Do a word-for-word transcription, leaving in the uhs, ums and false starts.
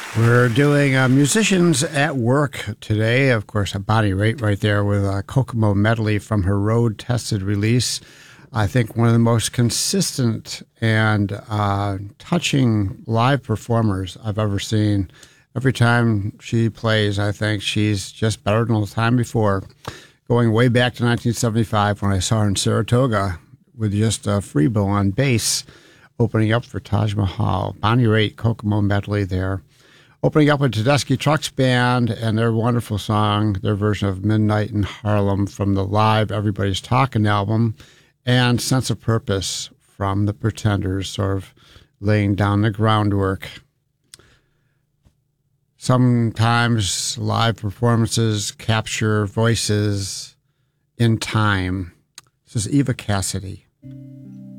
We're doing uh, musicians at work today. Of course, Bonnie Raitt right there with a Kokomo medley from her road-tested release. I think one of the most consistent and uh, touching live performers I've ever seen. Every time she plays, I think she's just better than the time before. Going way back to nineteen seventy-five when I saw her in Saratoga with just a Freebo on bass, opening up for Taj Mahal. Bonnie Raitt, Kokomo medley there. Opening up with Tedeschi Trucks Band and their wonderful song, their version of Midnight in Harlem from the live Everybody's Talking album, and Sense of Purpose from the Pretenders, sort of laying down the groundwork. Sometimes live performances capture voices in time. This is Eva Cassidy.